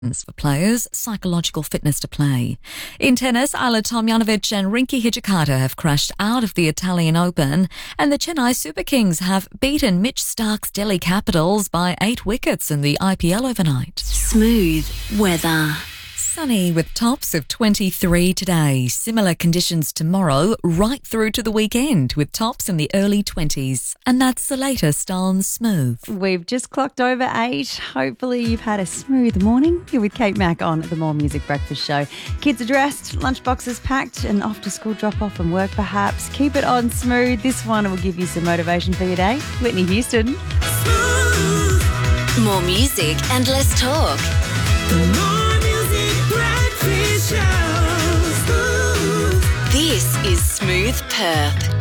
for players, psychological fitness to play. In tennis, Ajla Tomljanovic and Rinky Hijikata have crashed out of the Italian Open, and the Chennai Super Kings have beaten Mitch Stark's Delhi Capitals by 8 wickets in the IPL overnight. Smooth weather. Sunny with tops of 23 today. Similar conditions tomorrow right through to the weekend with tops in the early 20s. And that's the latest on Smooth. We've just clocked over 8. Hopefully you've had a smooth morning. You're with Kate Mack on the More Music Breakfast Show. Kids are dressed, lunchboxes packed, and off to school drop-off and work perhaps. Keep it on Smooth. This one will give you some motivation for your day. Whitney Houston. More music and less talk. This is Smooth Perth.